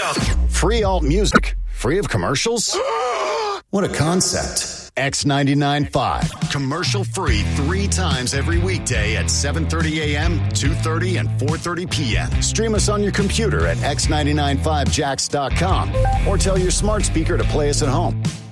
Free alt music. Free of commercials? What a concept. X99.5. Commercial free 3 times every weekday at 7:30 a.m., 2:30, and 4:30 p.m. Stream us on your computer at x99.5jax.com or tell your smart speaker to play us at home.